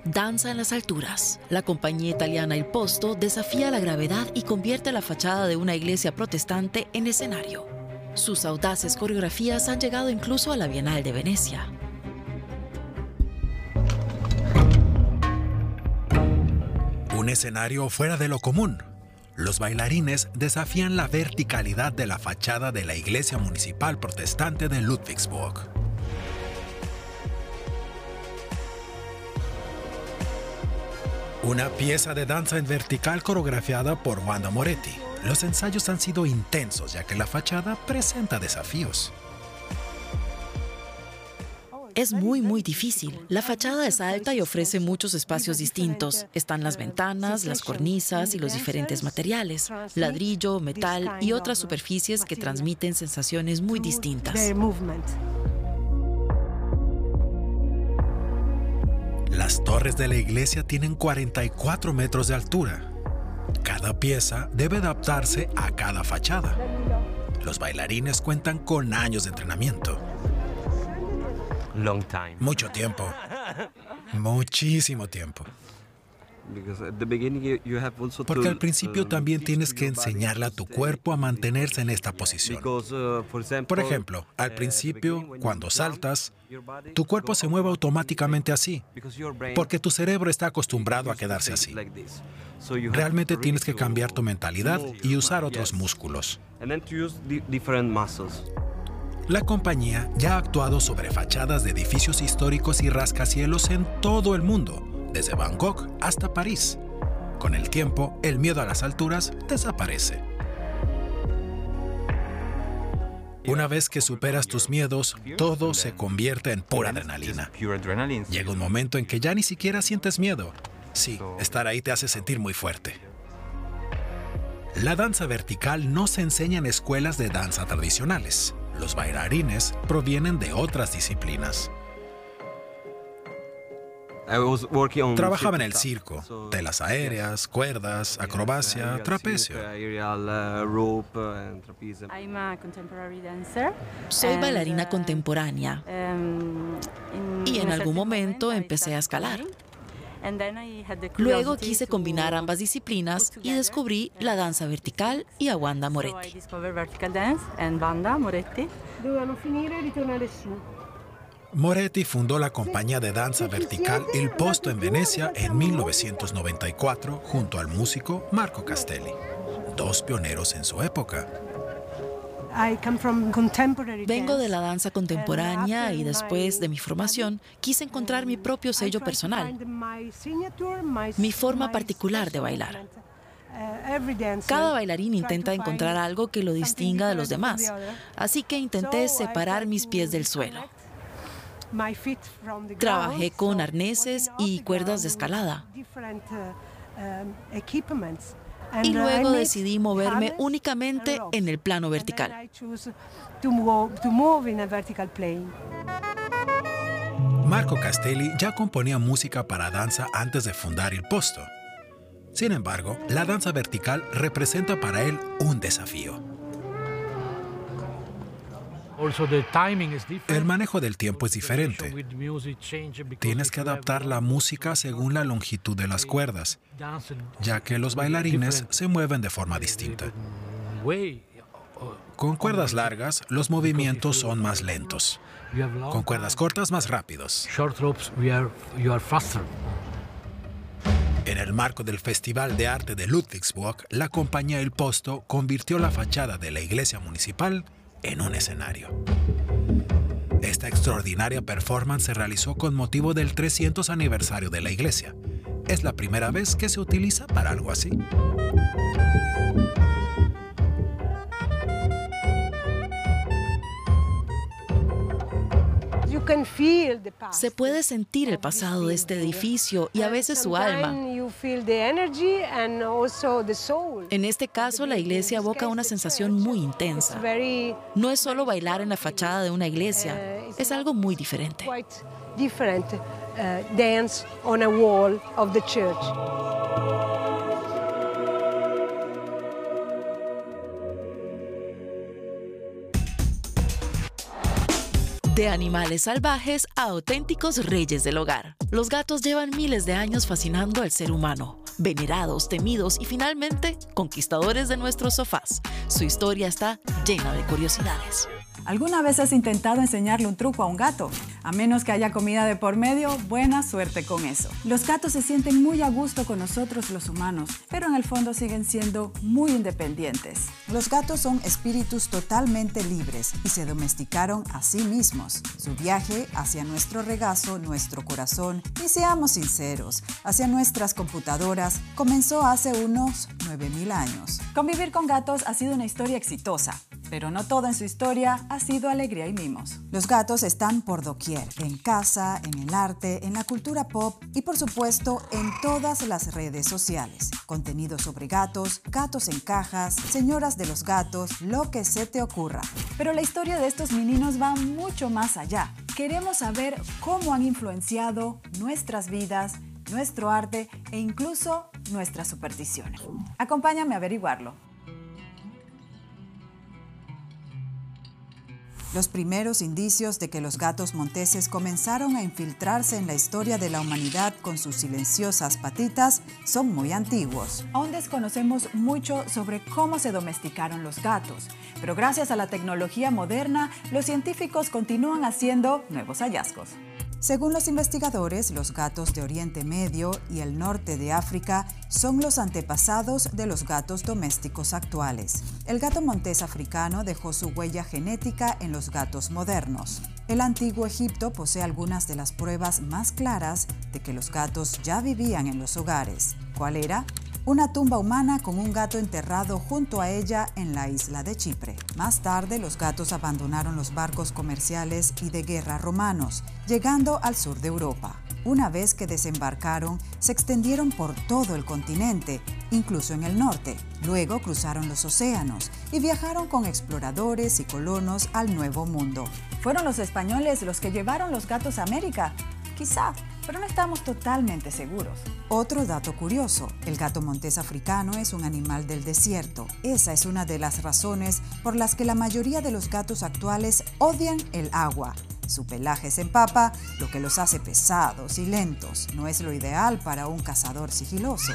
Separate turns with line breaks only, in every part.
Danza en las alturas. La compañía italiana Il Posto desafía la gravedad y convierte la fachada de una iglesia protestante en escenario. Sus audaces coreografías han llegado incluso a la Bienal de Venecia.
Un escenario fuera de lo común. Los bailarines desafían la verticalidad de la fachada de la iglesia municipal protestante de Ludwigsburg. Una pieza de danza en vertical coreografiada por Wanda Moretti. Los ensayos han sido intensos ya que la fachada presenta desafíos.
Es muy difícil. La fachada es alta y ofrece muchos espacios distintos. Están las ventanas, las cornisas y los diferentes materiales, ladrillo, metal y otras superficies que transmiten sensaciones muy distintas.
Las torres de la iglesia tienen 44 metros de altura. Cada pieza debe adaptarse a cada fachada. Los bailarines cuentan con años de entrenamiento. Mucho tiempo. Muchísimo tiempo. Porque al principio también tienes que enseñarle a tu cuerpo a mantenerse en esta posición. Por ejemplo, al principio, cuando saltas, tu cuerpo se mueve automáticamente así, porque tu cerebro está acostumbrado a quedarse así. Realmente tienes que cambiar tu mentalidad y usar otros músculos. La compañía ya ha actuado sobre fachadas de edificios históricos y rascacielos en todo el mundo, desde Bangkok hasta París. Con el tiempo, el miedo a las alturas desaparece. Una vez que superas tus miedos, todo se convierte en pura adrenalina. Llega un momento en que ya ni siquiera sientes miedo. Sí, estar ahí te hace sentir muy fuerte. La danza vertical no se enseña en escuelas de danza tradicionales. Los bailarines provienen de otras disciplinas. Trabajaba en el circo, telas aéreas, cuerdas, acrobacia, trapecio.
Soy bailarina contemporánea y en algún momento empecé a escalar. Luego quise combinar ambas disciplinas y descubrí la danza vertical y a Wanda Moretti.
Moretti fundó la compañía de danza vertical Il Posto en Venecia en 1994 junto al músico Marco Castelli, dos pioneros en su época.
Vengo de la danza contemporánea y después de mi formación quise encontrar mi propio sello personal, mi forma particular de bailar. Cada bailarín intenta encontrar algo que lo distinga de los demás, así que intenté separar mis pies del suelo. Trabajé con arneses y cuerdas de escalada. Y luego decidí moverme únicamente en el plano vertical.
Marco Castelli ya componía música para danza antes de fundar Il Posto. Sin embargo, la danza vertical representa para él un desafío. El manejo del tiempo es diferente. Tienes que adaptar la música según la longitud de las cuerdas, ya que los bailarines se mueven de forma distinta. Con cuerdas largas, los movimientos son más lentos. Con cuerdas cortas, más rápidos. En el marco del Festival de Arte de Ludwigsburg, la compañía Il Posto convirtió la fachada de la iglesia municipal en un escenario. Esta extraordinaria performance se realizó con motivo del 300 aniversario de la iglesia. Es la primera vez que se utiliza para algo así.
Se puede sentir el pasado de este edificio y a veces su alma. En este caso, la iglesia evoca una sensación muy intensa. No es solo bailar en la fachada de una iglesia, es algo muy diferente.
Dance on a wall of the church.
De animales salvajes a auténticos reyes del hogar. Los gatos llevan miles de años fascinando al ser humano. Venerados, temidos y finalmente conquistadores de nuestros sofás. Su historia está llena de curiosidades.
¿Alguna vez has intentado enseñarle un truco a un gato? A menos que haya comida de por medio, buena suerte con eso. Los gatos se sienten muy a gusto con nosotros los humanos, pero en el fondo siguen siendo muy independientes.
Los gatos son espíritus totalmente libres y se domesticaron a sí mismos. Su viaje hacia nuestro regazo, nuestro corazón y, seamos sinceros, hacia nuestras computadoras comenzó hace unos 9.000 años.
Convivir con gatos ha sido una historia exitosa, pero no todo en su historia ha sido alegría y mimos.
Los gatos están por doquier, en casa, en el arte, en la cultura pop y por supuesto en todas las redes sociales. Contenido sobre gatos, gatos en cajas, señoras de los gatos, lo que se te ocurra.
Pero la historia de estos meninos va mucho más allá. Queremos saber cómo han influenciado nuestras vidas, nuestro arte e incluso nuestras supersticiones. Acompáñame a averiguarlo.
Los primeros indicios de que los gatos monteses comenzaron a infiltrarse en la historia de la humanidad con sus silenciosas patitas son muy antiguos.
Aún desconocemos mucho sobre cómo se domesticaron los gatos, pero gracias a la tecnología moderna, los científicos continúan haciendo nuevos hallazgos.
Según los investigadores, los gatos de Oriente Medio y el norte de África son los antepasados de los gatos domésticos actuales. El gato montés africano dejó su huella genética en los gatos modernos. El antiguo Egipto posee algunas de las pruebas más claras de que los gatos ya vivían en los hogares. ¿Cuál era? Una tumba humana con un gato enterrado junto a ella en la isla de Chipre. Más tarde, los gatos abandonaron los barcos comerciales y de guerra romanos, llegando al sur de Europa. Una vez que desembarcaron, se extendieron por todo el continente, incluso en el norte. Luego cruzaron los océanos y viajaron con exploradores y colonos al Nuevo Mundo.
¿Fueron los españoles los que llevaron los gatos a América? Quizá, pero no estamos totalmente seguros.
Otro dato curioso, el gato montés africano es un animal del desierto. Esa es una de las razones por las que la mayoría de los gatos actuales odian el agua. Su pelaje se empapa, lo que los hace pesados y lentos. No es lo ideal para un cazador sigiloso.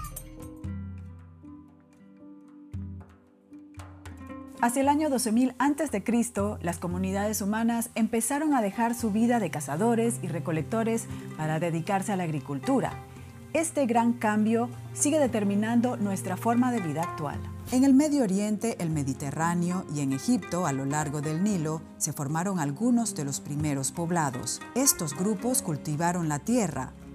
Hacia el año 12.000 a.C., las comunidades humanas empezaron a dejar su vida de cazadores y recolectores para dedicarse a la agricultura. Este gran cambio sigue determinando nuestra forma de vida actual.
En el Medio Oriente, el Mediterráneo y en Egipto, a lo largo del Nilo, se formaron algunos de los primeros poblados. Estos grupos cultivaron la tierra,